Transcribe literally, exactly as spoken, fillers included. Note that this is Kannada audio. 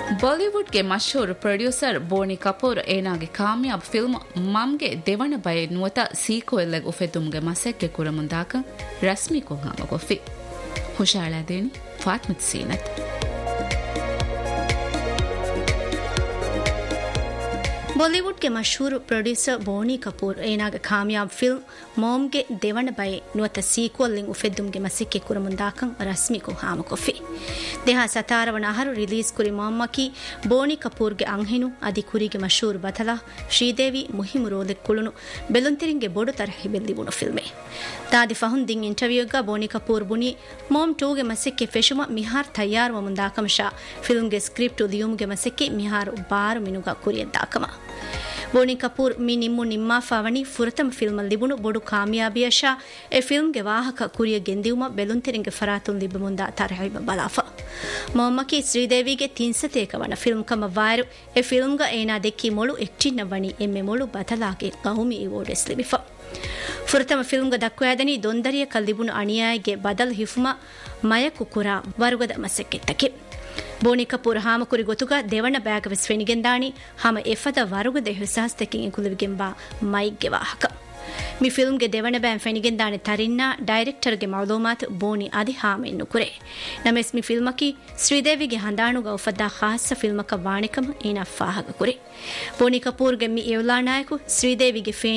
ಬಾಲಿವುಡ್ ಗೆ ಮಶಹೂರ್ ಪ್ರೊಡ್ಯೂಸರ್ ಬೋನಿ ಕಪೂರ್ ಏನಾಗಿ ಕಾಮಯಾಬ್ ಫಿಲ್ಮ್ ಮಮ್ಗೆ ದೇವಣ ಬೈ ನುವತ ಸೀಕ್ವೆಲ್ ಉಫೆದುಮ್ಗೆ ಮಸೆಕ್ಕೆ ಕುರಮುಂದಾಕ ರಸ್ಮಿ ಕೊಹಾಮ ಗೊಫಿ ಹುಷಾಳಾದೇನಿ ಫಾತ್ಮತ್ ಸೀನತ್ बॉलीवुड के मशहूर प्रोड्यूसर बोनी कपूर एनाग कामयाब फिल्म मोम के देवण बय नुवत सीक्वल लिंग उफेदुम के मसिके कुरमुंदाकं रस्मी को हाम कोफी देहा सतारवन आहरु रिलीज कुरी मोम्मा की बोनी कपूर के अंगहिनु अदि कुरी के मशहूर बथला श्रीदेवी मुहिम रोले कुलुनु बेलुंतिरिंगे बोडु तरहि बेल्लिबुनु फिल्मे तादि फहुन दिन इंटरव्यू गा बोनी कपूर बुनी मोम टू के मसिके फेशुमा मिहार तैयार व मुंदाकमशा फिल्म के स्क्रिप्ट उदियुम के मसिके मिहार बार मिनुगा कुरियदाकमा बोनी कपूर मी निम्मु निम्मा फावणी फुरतम फिल्म लिबुनु बोडु कामयाबियशा ए फिल्म गे वाहक कुरिय ಗೆಂದಿಯುಮ ಬೆಲುಂತಿರಿಂಗೆ ಫರಾತುನ್ ಲಿಬಮುಂದ ತರಹಿಬ ಬಲಾಫ ಮೊಹಮ್ಮಕಿ ಶ್ರೀದೇವಿ ಗೆ ತಿನ್ಸತೇಕ ವನ ಫಿಲ್ಮ್ ಕಮ ವೈರು ಎ ಫಿಲ್ಮ್ ಗ ಏನಾ ದೆಕ್ಕಿ ಮೊಳು ಎಕ್ಟಿನ ವಣಿ ಎಮ್ಮೆ ಮೊಳು ಬದಲಾಗೆ ಕೌಮಿ ಇವೋಡೆಸ್ ಲಿಬಿಫ ಫುರತಮ ಫಿಲ್ಮ್ ಗ ದಕ್ವಾದನಿ ದೊಂದರಿಯ ಕಲ್ಲಿಬುನು ಅಣಿಯಾಯಿಗೆ ಬದಲ್ ಹಿಫುಮ ಮಯಕು ಕುರಾ ವರುಗದ ಮಸೆಕ್ಕೆತ್ತಕೆ बोनी कपूर हाम कुरी गोतुगा देवण बैग वेस फेनिಗೆಂದಾಣಿ हाम एफद वरुगदे हिसास्तेकिन इकुलुविಗೆಂಬ ಮೈಗ್ಗೆ ವಾಹಕ ಮಿ ಫಿಲ್ಮ್ ಗೆ ದೇವಣ ಬ್ಯಾನ್ ಫೆನಿಗೆಂದಾಣಿ ತರಿನ್ನ ಡೈರೆಕ್ಟರ್ ಗೆ ಮಾಲೂಮಾತ್ ಬೋನಿ ಅದಿ ಹಾಮ ಇನ್ನು ಕುರೆ ನಮೆಸ್ ಮಿ ಫಿಲ್ಮ್ ಕಿ ಶ್ರೀದೇವಿ ಗೆ ಹಂದಾಣು ಗ ಉಫದಾ ಖಾಸ ಫಿಲ್ಮ್ ಕ ವಾಣಿಕಮ ಇನ ಫಾಹಗ ಕುರೆ बोनी कपूर ಗೆ ಮಿ ಎವಲಾ ನಾಯಕು ಶ್ರೀದೇವಿ ಗೆ